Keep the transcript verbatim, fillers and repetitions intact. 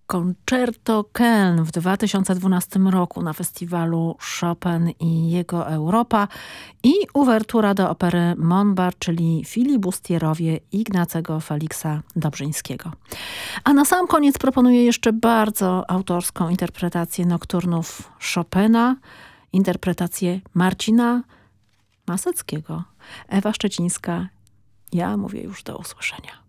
Concerto Köln w dwa tysiące dwunastym roku na festiwalu Chopin i jego Europa i uwertura do opery Monbard, czyli Filibustierowie Ignacego Feliksa Dobrzyńskiego. A na sam koniec proponuję jeszcze bardzo autorską interpretację nokturnów Chopina, interpretację Marcina Maseckiego. Ewa Szczecińska, ja mówię już do usłyszenia.